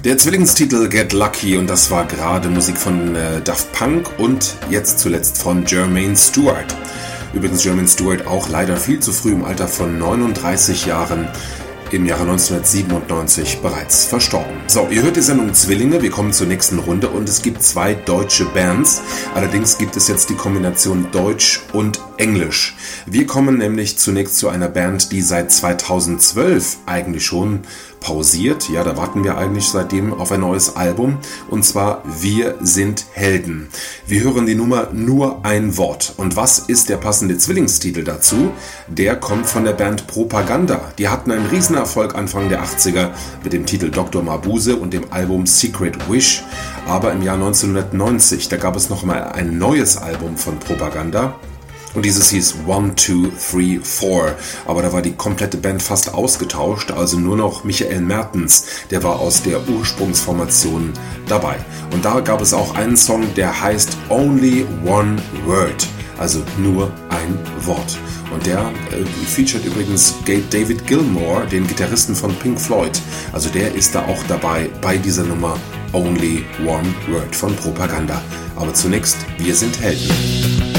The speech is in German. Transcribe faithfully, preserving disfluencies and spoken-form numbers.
Der Zwillingstitel Get Lucky, und das war gerade Musik von äh, Daft Punk und jetzt zuletzt von Jermaine Stewart. Übrigens Jermaine Stewart auch leider viel zu früh im Alter von neununddreißig Jahren im Jahre neunzehnhundertsiebenundneunzig bereits verstorben. So, ihr hört die Sendung Zwillinge, wir kommen zur nächsten Runde und es gibt zwei deutsche Bands. Allerdings gibt es jetzt die Kombination Deutsch und Englisch. Wir kommen nämlich zunächst zu einer Band, die seit zweitausendzwölf eigentlich schon pausiert. Ja, da warten wir eigentlich seitdem auf ein neues Album, und zwar Wir sind Helden. Wir hören die Nummer Nur ein Wort. Und was ist der passende Zwillingstitel dazu? Der kommt von der Band Propaganda. Die hatten einen Riesenerfolg Anfang der achtziger mit dem Titel Doktor Mabuse und dem Album Secret Wish. Aber im Jahr neunzehnhundertneunzig, da gab es noch mal ein neues Album von Propaganda. Und dieses hieß One, Two, Three, Four. Aber da war die komplette Band fast ausgetauscht, also nur noch Michael Mertens, der war aus der Ursprungsformation dabei. Und da gab es auch einen Song, der heißt Only One Word, also nur ein Wort. Und der äh, featuret übrigens David Gilmour, den Gitarristen von Pink Floyd. Also der ist da auch dabei bei dieser Nummer Only One Word von Propaganda. Aber zunächst, wir sind Helden.